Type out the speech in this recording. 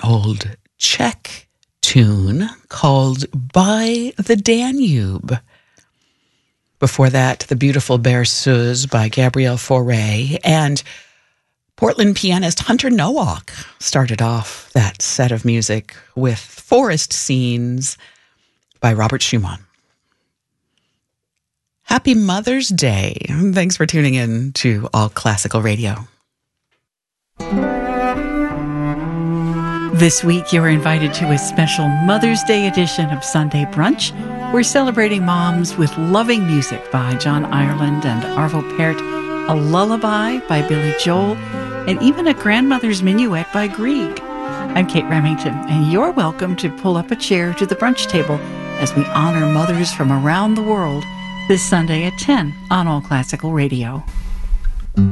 old Czech tune called By the Danube. Before that, the beautiful Berceuse by Gabrielle Fauré, and Portland pianist Hunter Nowak started off that set of music with Forest Scenes by Robert Schumann. Happy Mother's Day. Thanks for tuning in to All Classical Radio. This week, you're invited to a special Mother's Day edition of Sunday Brunch. We're celebrating moms with loving music by John Ireland and Arvo Pärt, a lullaby by Billy Joel, and even a grandmother's minuet by Grieg. I'm Kate Remington, and you're welcome to pull up a chair to the brunch table as we honor mothers from around the world this Sunday at 10 on All Classical Radio.